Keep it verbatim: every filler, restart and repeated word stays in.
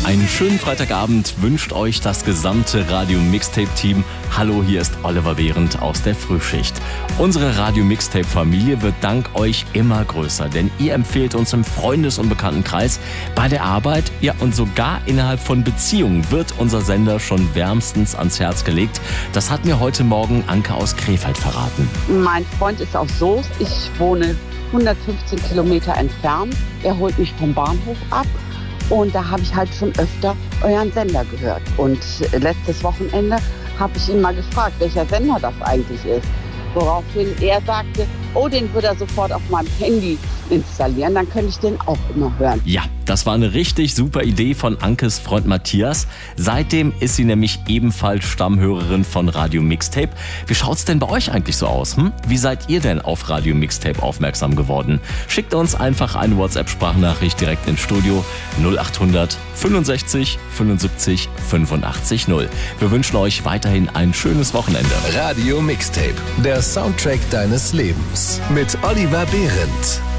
Einen schönen Freitagabend wünscht euch das gesamte Radio Mixtape Team. Hallo, hier ist Oliver Behrendt aus der Frühschicht. Unsere Radio Mixtape Familie wird dank euch immer größer, denn ihr empfehlt uns im Freundes- und Bekanntenkreis, bei der Arbeit, ja und sogar innerhalb von Beziehungen wird unser Sender schon wärmstens ans Herz gelegt. Das hat mir heute Morgen Anke aus Krefeld verraten. Mein Freund ist aus Soest. Ich wohne hundertfünfzehn Kilometer entfernt. Er holt mich vom Bahnhof ab. Und da habe ich halt schon öfter euren Sender gehört. Und letztes Wochenende habe ich ihn mal gefragt, welcher Sender das eigentlich ist. Woraufhin er sagte, oh, den würde er sofort auf meinem Handy installieren, dann könnte ich den auch immer hören. Ja, das war eine richtig super Idee von Ankes Freund Matthias. Seitdem ist sie nämlich ebenfalls Stammhörerin von Radio Mixtape. Wie schaut's denn bei euch eigentlich so aus? Hm? Wie seid ihr denn auf Radio Mixtape aufmerksam geworden? Schickt uns einfach eine WhatsApp-Sprachnachricht direkt ins Studio null acht hundert fünfundsechzig fünfundsiebzig fünfundachtzig null. Wir wünschen euch weiterhin ein schönes Wochenende. Radio Mixtape, der Soundtrack deines Lebens mit Oliver Behrendt.